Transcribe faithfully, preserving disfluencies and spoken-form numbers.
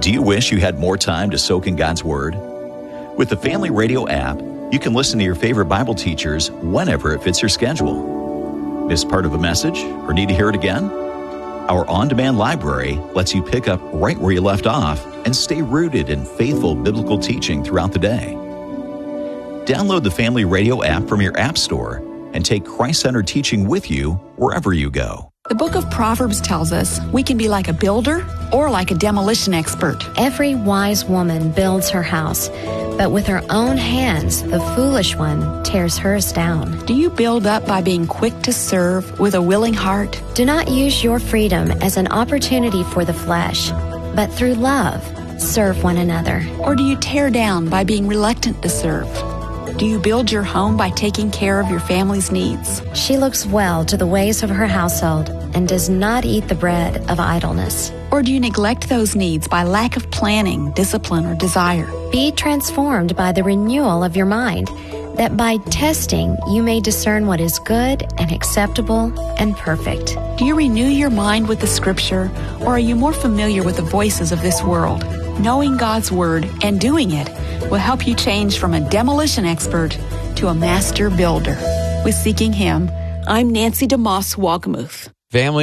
Do you wish you had more time to soak in God's Word? With the Family Radio app, you can listen to your favorite Bible teachers whenever it fits your schedule. Miss part of a message or need to hear it again? Our on-demand library lets you pick up right where you left off and stay rooted in faithful biblical teaching throughout the day. Download the Family Radio app from your app store and take Christ-centered teaching with you wherever you go. The book of Proverbs tells us we can be like a builder or like a demolition expert. Every wise woman builds her house, but with her own hands, the foolish one tears hers down. Do you build up by being quick to serve with a willing heart? Do not use your freedom as an opportunity for the flesh, but through love, serve one another. Or do you tear down by being reluctant to serve? Do you build your home by taking care of your family's needs? She looks well to the ways of her household and does not eat the bread of idleness. Or do you neglect those needs by lack of planning, discipline, or desire? Be transformed by the renewal of your mind, that by testing you may discern what is good and acceptable and perfect. Do you renew your mind with the Scripture, or are you more familiar with the voices of this world? Knowing God's Word and doing it will help you change from a demolition expert to a master builder. With Seeking Him, I'm Nancy DeMoss Walgamuth. Family